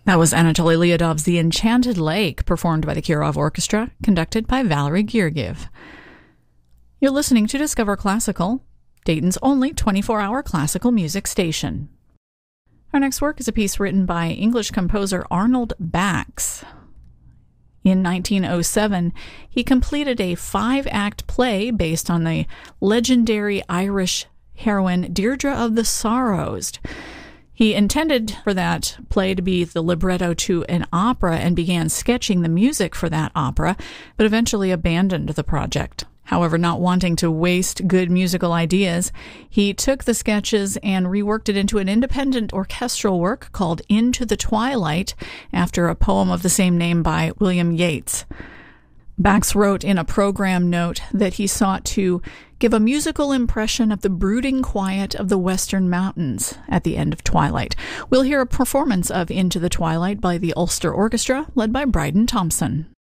That was Anatoly Lyudov's The Enchanted Lake, performed by the Kirov Orchestra, conducted by Valery Gergiev. You're listening to Discover Classical, Dayton's only 24-hour classical music station. Our next work is a piece written by English composer Arnold Bax. In 1907, he completed a 5-act play based on the legendary Irish heroine Deirdre of the Sorrows. He intended for that play to be the libretto to an opera and began sketching the music for that opera, but eventually abandoned the project. However, not wanting to waste good musical ideas, he took the sketches and reworked it into an independent orchestral work called Into the Twilight, after a poem of the same name by William Yeats. Bax wrote in a program note that he sought to give a musical impression of the brooding quiet of the western mountains at the end of Twilight. We'll hear a performance of Into the Twilight by the Ulster Orchestra, led by Bryden Thompson.